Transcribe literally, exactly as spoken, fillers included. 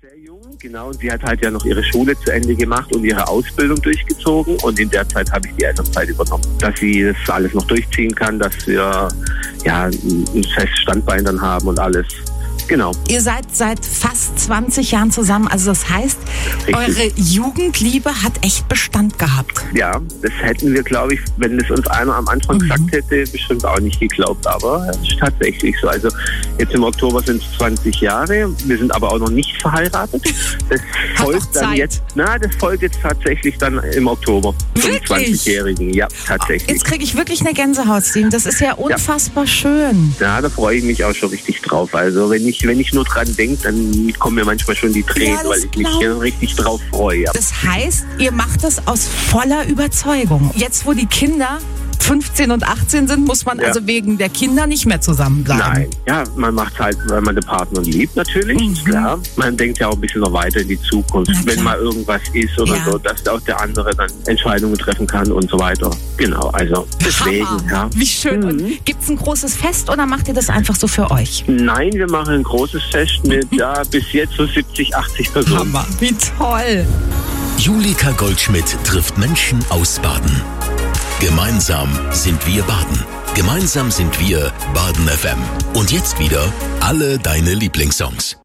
Sehr jung, genau. Und sie hat halt ja noch ihre Schule zu Ende gemacht und ihre Ausbildung durchgezogen. Und in der Zeit habe ich die Elternzeit übernommen. Dass sie das alles noch durchziehen kann, dass wir ja ein festes Standbein dann haben und alles. Genau. Ihr seid seit fast zwanzig Jahren zusammen. Also das heißt, Richtig. Eure Jugendliebe hat echt Bestand gehabt. Ja, das hätten wir, glaube ich, wenn es uns einer am Anfang Mhm. gesagt hätte, bestimmt auch nicht geglaubt. Aber es ist tatsächlich so. Also jetzt im Oktober sind es zwanzig Jahre. Wir sind aber auch noch nicht verheiratet. Das Hat folgt doch dann Zeit. jetzt. Na, das folgt jetzt tatsächlich dann im Oktober zum Wirklich? zwanzigjährigen. Ja, tatsächlich. Jetzt kriege ich wirklich eine Gänsehaut, Steven. Das ist ja unfassbar schön. Ja, da freue ich mich auch schon richtig drauf. Also wenn ich, wenn ich nur dran denke, dann kommen mir manchmal schon die Tränen, Ja, das weil ich mich glaub hier richtig drauf freue. Ja. Das heißt, ihr macht das aus voller Überzeugung. Jetzt, wo die Kinder fünfzehn und achtzehn sind, muss man Ja. also wegen der Kinder nicht mehr zusammenbleiben. Nein, ja, man macht halt, weil man den Partner liebt natürlich, Mhm. ist klar. Man denkt ja auch ein bisschen noch weiter in die Zukunft, Na klar. wenn mal irgendwas ist oder Ja. so, dass auch der andere dann Entscheidungen treffen kann und so weiter. Genau, also deswegen, Hammer. ja. Wie schön. Mhm. Und gibt's ein großes Fest oder macht ihr das einfach so für euch? Nein, wir machen ein großes Fest mit, ja, bis jetzt so siebzig, achtzig Personen. Hammer. Wie toll. Julika Goldschmidt trifft Menschen aus Baden. Gemeinsam sind wir Baden. Gemeinsam sind wir Baden F M. Und jetzt wieder alle deine Lieblingssongs.